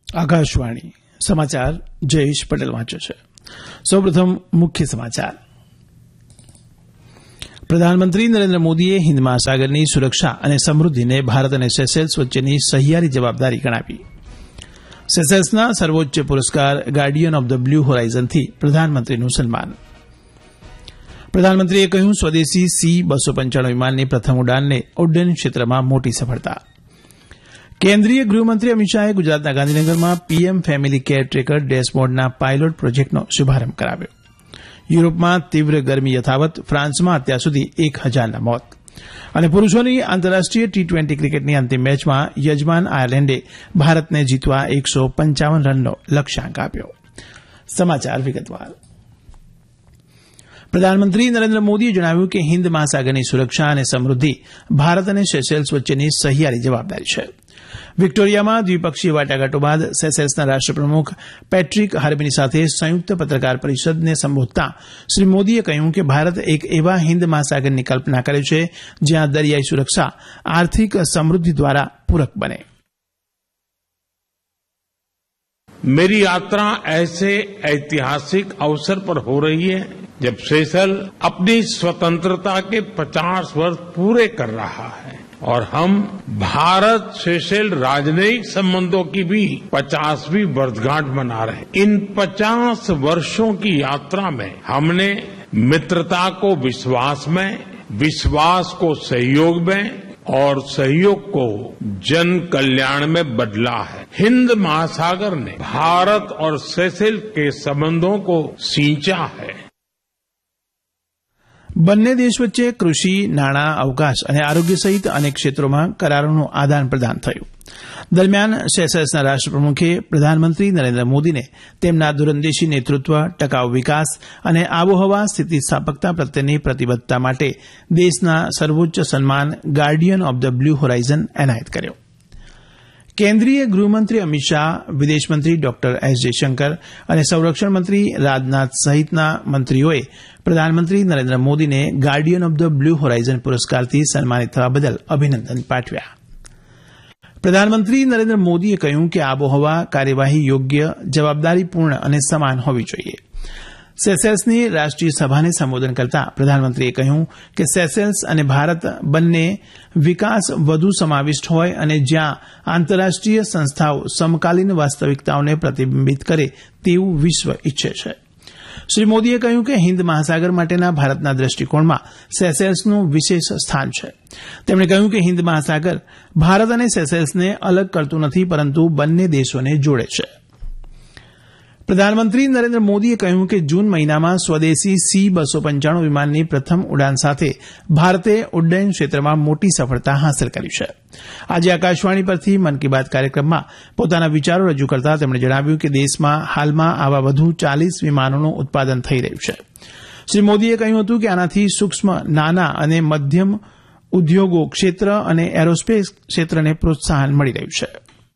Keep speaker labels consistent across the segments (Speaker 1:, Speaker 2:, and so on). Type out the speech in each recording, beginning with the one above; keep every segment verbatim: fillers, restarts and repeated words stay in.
Speaker 1: આકાશવાણી સમાચાર જયેશ પટેલ વાંચે છે. સૌપ્રથમ મુખ્ય સમાચાર. પ્રધાનમંત્રી નરેન્દ્ર મોદીએ હિન્દ મહાસાગરની સુરક્ષા અને સમૃદ્ધિને ભારત અને સેશેલ્સ વચ્ચેની સહિયારી જવાબદારી ગણાવી. સેશેલ્સના સર્વોચ્ચ પુરસ્કાર ગાર્ડિયન ઓફ ધ બ્લુ હોરાઇઝનથી પ્રધાનમંત્રીનું સન્માન. પ્રધાનમંત્રીએ કહ્યું, સ્વદેશી સી બસો પંચાણું વિમાનની પ્રથમ ઉડાનને ઉડ્ડયન ક્ષેત્રમાં મોટી સફળતા. કેન્દ્રીય ગૃહમંત્રી અમિત શાહે ગુજરાતના ગાંધીનગરમાં PM family care tracker ડેશબોર્ડના pilot પ્રોજેક્ટનો શુભારંભ કરાવ્યો. યુરોપમાં તીવ્ર ગરમી યથાવત, ફ્રાન્સમાં અત્યાર સુધી એક હજારના મોત. અને પુરૂષોની આંતરરાષ્ટ્રીય ટી ટ્વેન્ટી ક્રિકેટની અંતિમ મેચમાં યજમાન આયર્લેન્ડે ભારતને જીતવા એકસો પંચાવન રનનો લક્ષ્યાંક આપ્યો. સમાચાર વિગતવાર. પ્રધાનમંત્રી નરેન્દ્ર મોદીએ જણાવ્યું કે હિન્દ મહાસાગરની સુરક્ષા અને સમૃદ્ધિ ભારત અને સેશેલ્સ વચ્ચેની સહિયારી જવાબદારી છે. વિક્ટોરિયામાં દ્વિપક્ષીય વાટાઘાટો બાદ સેશેલ્સના રાષ્ટ્રપ્રમુખ પેટ્રિક હાર્બીની સાથે સંયુક્ત પત્રકાર પરિષદને સંબોધતા શ્રી મોદીએ કહ્યું કે ભારત એક એવા હિન્દ મહાસાગરની કલ્પના કરે છે જ્યાં દરિયાઈ સુરક્ષા આર્થિક સમૃદ્ધિ દ્વારા પૂરક બને.
Speaker 2: मेरी यात्रा ऐसे ऐतिहासिक अवसर पर हो रही है जब सेशल अपनी स्वतंत्रता के पचास वर्ष पूरे कर रहा है और हम भारत सेशल राजनयिक संबंधों की भी पचासवीं वर्षगांठ मना रहे हैं. इन पचास वर्षों की यात्रा में हमने मित्रता को विश्वास में, विश्वास को सहयोग में और सहयोग को जन कल्याण में बदला है. हिंद महासागर ने भारत और सेशेल के संबंधों को सींचा है.
Speaker 1: બંને દેશ વચ્ચે કૃષિ, નાણાં, અવકાશ અને આરોગ્ય સહિત અનેક ક્ષેત્રોમાં કરારોનું આદાન પ્રદાન થયું. દરમિયાન સેશેલ્સના રાષ્ટ્રપ્રમુખે પ્રધાનમંત્રી નરેન્દ્ર મોદીને તેમના દૂરંદેશી નેતૃત્વ, ટકાઉ વિકાસ અને આબોહવા સ્થિતિસ્થાપકતા પ્રત્યેની પ્રતિબદ્ધતા માટે દેશના સર્વોચ્ચ સન્માન Guardian of the blue Horizon એનાયત કર્યો. કેન્દ્રીય ગૃહમંત્રી અમિત શાહ, વિદેશમંત્રી ડોક્ટર એસ જયશંકર અને સંરક્ષણ મંત્રી રાજનાથ સહિતના મંત્રીઓએ પ્રધાનમંત્રી નરેન્દ્ર મોદીને Guardian of the blue Horizon પુરસ્કારથી સન્માનિત થવા બદલ અભિનંદન પાઠવ્યા. પ્રધાનમંત્રી નરેન્દ્ર મોદીએ કહ્યું કે આબોહવા કાર્યવાહી યોગ્ય, જવાબદારીપૂર્ણ અને સમાન હોવી જોઈએ. સેશેલ્સની રાષ્ટ્રીય સભાને સંબોધન કરતા પ્રધાનમંત્રીએ કહ્યું કે સેશેલ્સ અને ભારત બંને વિકાસ વધુ સમાવિષ્ટ હોય અને જ્યાં આંતરરાષ્ટ્રીય સંસ્થાઓ સમકાલીન વાસ્તવિકતાઓને પ્રતિબિંબિત કરે તેવું વિશ્વ ઇચ્છે છે. શ્રી મોદીએ કહ્યું કે હિન્દ મહાસાગર માટેના ભારતના દ્રષ્ટિકોણમાં સેશેલ્સનું વિશેષ સ્થાન છે. તેમણે કહ્યું કે હિન્દ મહાસાગર ભારત અને સેશેલ્સને અલગ કરતું નથી, પરંતુ બંને દેશોને જોડે છે. પ્રધાનમંત્રી નરેન્દ્ર મોદીએ કહ્યું કે જૂન મહિનામાં સ્વદેશી સી બસો પંચાણું વિમાનની પ્રથમ ઉડાન સાથે ભારતે ઉડ્ડયન ક્ષેત્રમાં મોટી સફળતા હાંસલ કરી છે. આજે આકાશવાણી પરથી મન કી બાત કાર્યક્રમમાં પોતાના વિચારો રજૂ કરતા તેમણે જણાવ્યું કે દેશમાં હાલમાં આવા વધુ ચાલીસ વિમાનોનું ઉત્પાદન થઈ રહ્યું છે. શ્રી મોદીએ કહ્યું હતું કે આનાથી સૂક્ષ્મ, નાના અને મધ્યમ ઉદ્યોગો ક્ષેત્ર અને એરોસ્પેસ ક્ષેત્રને પ્રોત્સાહન મળી રહ્યું છે.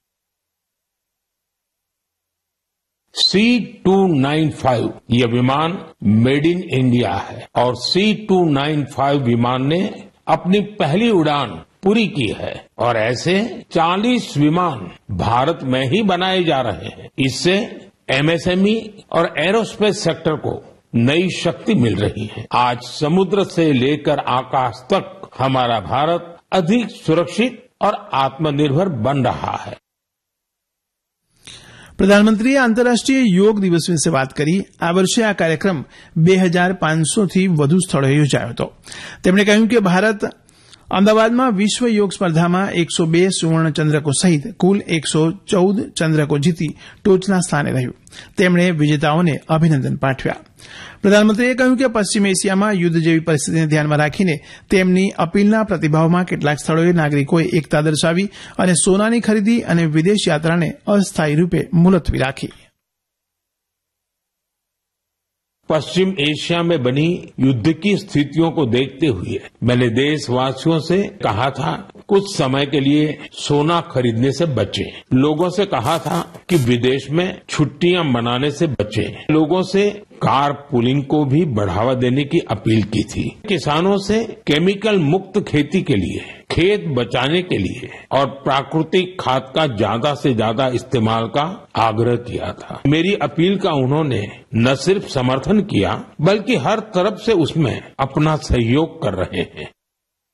Speaker 2: सी टू नाइन फाइव ये विमान मेड इन इंडिया है और सी टू नाइन फाइव विमान ने अपनी पहली उड़ान पूरी की है और ऐसे चालीस विमान भारत में ही बनाए जा रहे हैं. इससे एमएसएमई और एरोस्पेस सेक्टर को नई शक्ति मिल रही है. आज समुद्र से लेकर आकाश तक हमारा भारत अधिक सुरक्षित और आत्मनिर्भर बन रहा है.
Speaker 1: પ્રધાનમંત્રીએ આંતરરાષ્ટ્રીય યોગ દિવસ વિશે વાત કરી. આ વર્ષે આ કાર્યક્રમ બે હજાર પાંચસોથી વધુ સ્થળોએ યોજાયો હતો. તેમણે કહ્યું કે ભારત અમદાવાદમાં વિશ્વ યોગ સ્પર્ધામાં એકસો બે સુવર્ણ ચંદ્રકો સહિત કુલ એકસો ચૌદ ચંદ્રકો જીતી ટોચના સ્થાને રહ્યું. તેમણે વિજેતાઓને અભિનંદન પાઠવ્યા. પ્રધાનમંત્રીએ કહ્યું કે પશ્ચિમ એશિયામાં યુદ્ધ જેવી પરિસ્થિતિને ધ્યાનમાં રાખીને તેમની અપીલના પ્રતિભાવમાં કેટલાક સ્થળોએ નાગરિકોએ એકતા દર્શાવી અને સોનાની ખરીદી અને વિદેશ યાત્રાને અસ્થાયી રૂપે મુલતવી રાખી.
Speaker 2: पश्चिम एशिया में बनी युद्ध की स्थितियों को देखते हुए मैंने देशवासियों से कहा था कुछ समय के लिए सोना खरीदने से बचें. लोगों से कहा था कि विदेश में छुट्टियां मनाने से बचें. लोगों से कार पुलिंग को भी बढ़ावा देने की अपील की थी। किसानों से केमिकल मुक्त खेती के लिए, खेत बचाने के लिए और प्राकृतिक खाद का ज्यादा से ज्यादा इस्तेमाल का आग्रह किया था। मेरी अपील का उन्होंने न सिर्फ समर्थन किया बल्कि हर तरफ से उसमें अपना सहयोग कर रहे हैं।